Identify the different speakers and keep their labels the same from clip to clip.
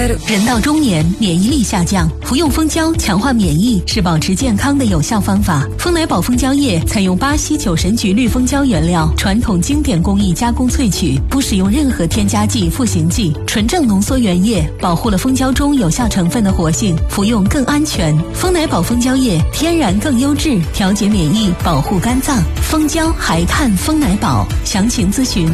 Speaker 1: 人到中年，免疫力下降，服用蜂胶强化免疫是保持健康的有效方法。丰奶宝蜂胶液采用巴西酒神菊绿蜂胶原料，传统经典工艺加工萃取，不使用任何添加剂、赋形剂，纯正浓缩原液，保护了蜂胶中有效成分的活性，服用更安全。丰奶宝蜂胶液天然更优质，调节免疫，保护肝脏。蜂胶还看丰奶宝，详情咨询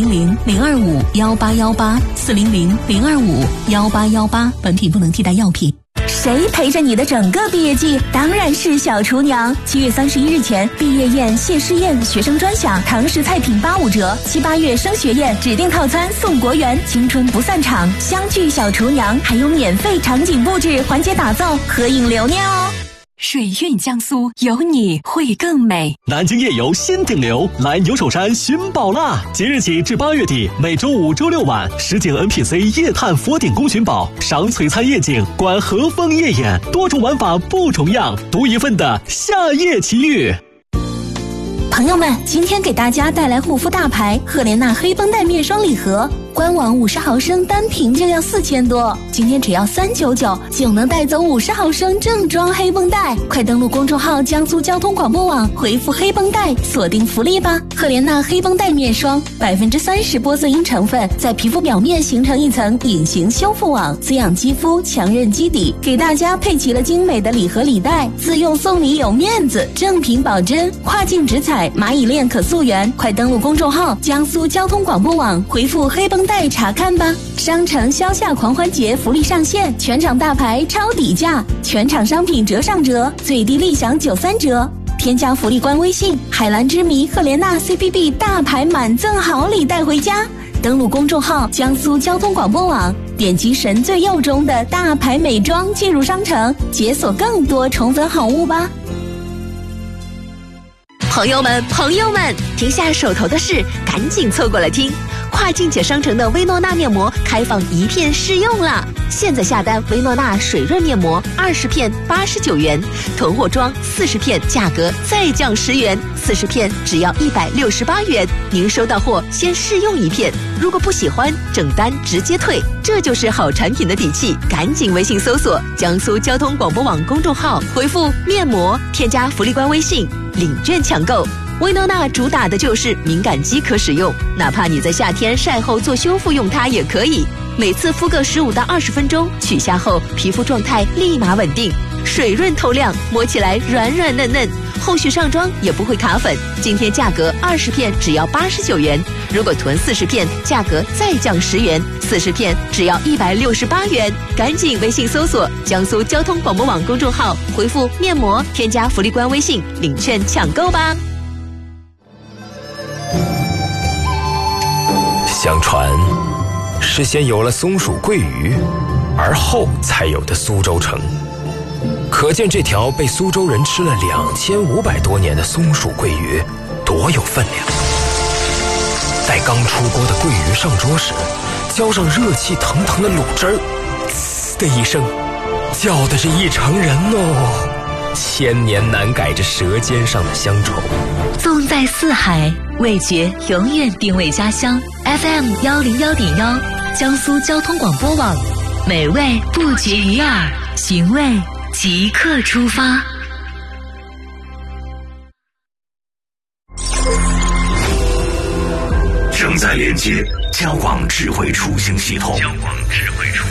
Speaker 1: 400-025-188-400-025-188，本品不能替代药品。
Speaker 2: 谁陪着你的整个毕业季？当然是小厨娘。7月31日前，毕业宴、谢师宴、学生专享、堂食菜品85折；7、8月升学宴指定套餐送国园，青春不散场，相聚小厨娘，还有免费场景布置、环节打造、合影留念哦。
Speaker 3: 水韵江苏，有你会更美。
Speaker 4: 南京夜游新顶流，来牛首山寻宝啦！即日起至8月底，每周5、周6晚，实景 NPC 夜探佛顶宫寻宝，赏璀璨夜景，观和风夜演，多种玩法不重样，独一份的夏夜奇遇。
Speaker 2: 朋友们，今天给大家带来护肤大牌赫莲娜黑绷带面霜礼盒，官网50毫升单瓶就要4000多，今天只要399就能带走50毫升正装黑绷带。快登录公众号江苏交通广播网，回复黑绷带锁定福利吧。赫莲娜黑绷带面霜30%玻色因成分，在皮肤表面形成一层隐形修复网，滋养肌肤，强韧基底。给大家配齐了精美的礼盒礼袋，自用送礼有面子，正品保真，跨境直采，蚂蚁链可溯源。快登录公众号江苏交通广播网，回复黑绷带查看吧。商城销夏狂欢节福利上线，全场大牌超底价，全场商品折上折，最低立享93折。添加福利官微信海蓝之谜赫莲娜 CPB 大牌满赠好礼带回家。登录公众号江苏交通广播网，点击神最右中的大牌美妆进入商城，解锁更多宠粉好物吧。
Speaker 3: 朋友们，停下手头的事，赶紧凑过来听。跨境且商城的薇诺娜面膜开放1片试用啦！现在下单薇诺娜水润面膜20片89元，囤货装40片价格再降10元，40片只要168元。您收到货先试用1片，如果不喜欢整单直接退，这就是好产品的底气。赶紧微信搜索江苏交通广播网公众号，回复面膜，添加福利官微信，领券抢购。薇诺娜主打的就是敏感肌可使用，哪怕你在夏天晒后做修复用它也可以。每次敷个15到20分钟，取下后皮肤状态立马稳定，水润透亮，摸起来软软嫩嫩，后续上妆也不会卡粉。今天价格20片只要89元，如果囤40片，价格再降10元，40片只要168元。赶紧微信搜索江苏交通广播网公众号，回复面膜，添加福利官微信，领券抢购吧。
Speaker 5: 相传是先有了松鼠桂鱼，而后才有的苏州城。可见这条被苏州人吃了2500多年的松鼠桂鱼多有分量。待刚出锅的桂鱼上桌时，浇上热气腾腾的卤汁儿，呲的一声，叫的是一城人哦。千年难改这舌尖上的乡愁。
Speaker 3: 纵在四海，味觉永远定位家乡。FM 101.1，江苏交通广播网，美味不绝于耳，寻味即刻出发。
Speaker 6: 正在连接交广智慧出行系统。